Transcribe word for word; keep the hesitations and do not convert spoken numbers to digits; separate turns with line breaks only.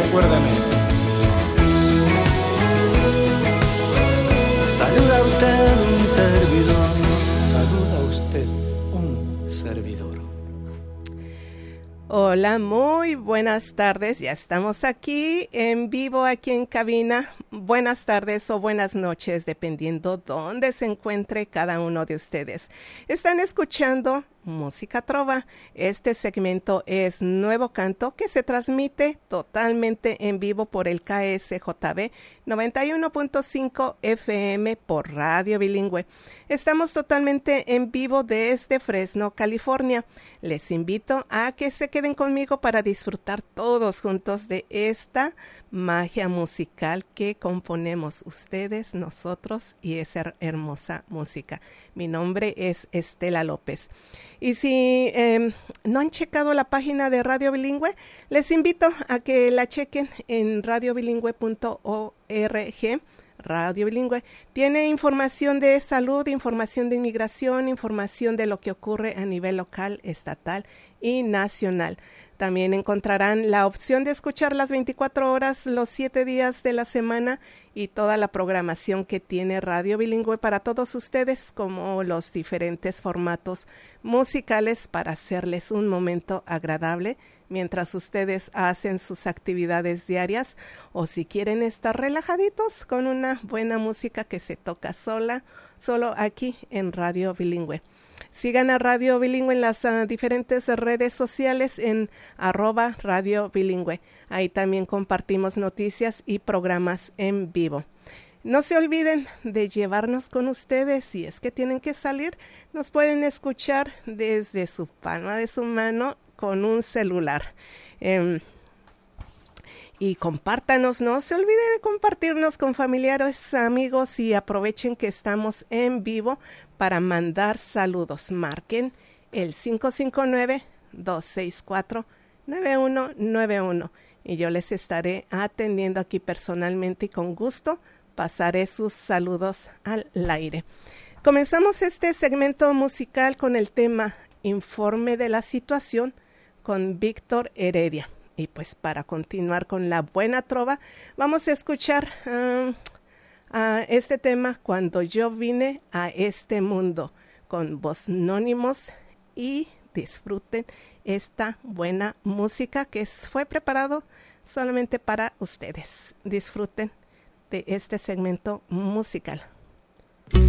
recuérdame.
Saluda usted un servidor.
Saluda usted un servidor.
Hola, muy buenas tardes. Ya estamos aquí en vivo, aquí en cabina. Buenas tardes o buenas noches, dependiendo dónde se encuentre cada uno de ustedes. Están escuchando Música Trova. Este segmento es Nuevo Canto, que se transmite totalmente en vivo por el K S J B noventa y uno punto cinco F M por Radio Bilingüe. Estamos totalmente en vivo desde Fresno, California. Les invito a que se queden conmigo para disfrutar todos juntos de esta magia musical que componemos ustedes, nosotros y esa hermosa música. Mi nombre es Estela López. Y si eh, no han checado la página de Radio Bilingüe, les invito a que la chequen en radio bilingüe punto org. Radio Bilingüe tiene información de salud, información de inmigración, información de lo que ocurre a nivel local, estatal y nacional. También encontrarán la opción de escuchar las veinticuatro horas, los siete días de la semana y toda la programación que tiene Radio Bilingüe para todos ustedes, como los diferentes formatos musicales para hacerles un momento agradable mientras ustedes hacen sus actividades diarias, o si quieren estar relajaditos con una buena música que se toca sola, solo aquí en Radio Bilingüe. Sigan a Radio Bilingüe en las uh, diferentes redes sociales en arroba Radio Bilingüe. Ahí también compartimos noticias y programas en vivo. No se olviden de llevarnos con ustedes. Si es que tienen que salir, nos pueden escuchar desde su palma de su mano con un celular. Eh, y compártanos, no se olvide de compartirnos con familiares, amigos, y aprovechen que estamos en vivo para mandar saludos. Marquen el cinco cinco nueve, dos seis cuatro, nueve uno nueve uno y yo les estaré atendiendo aquí personalmente y con gusto pasaré sus saludos al aire. Comenzamos este segmento musical con el tema Informe de la Situación con Víctor Heredia. Y pues para continuar con la buena trova, vamos a escuchar uh, uh, este tema Cuando yo vine a este mundo con Voznónimos, y disfruten esta buena música que fue preparado solamente para ustedes. Disfruten de este segmento musical.